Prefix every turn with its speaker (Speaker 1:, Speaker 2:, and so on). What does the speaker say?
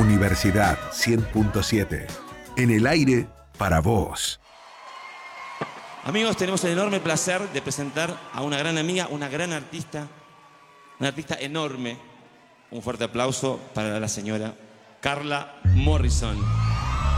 Speaker 1: Universidad 100.7. En el aire para vos.
Speaker 2: Amigos, tenemos el enorme placer de presentar a una gran amiga, una gran artista, una artista enorme. Un fuerte aplauso para la señora Carla Morrison.